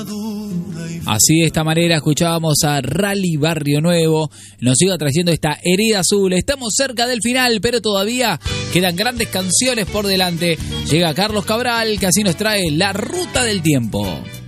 Así de esta manera escuchábamos a Rally Barrio Nuevo. Nos iba trayendo esta herida azul. Estamos cerca del final, pero todavía quedan grandes canciones por delante. Llega Carlos Cabral, que así nos trae La Ruta del Tiempo.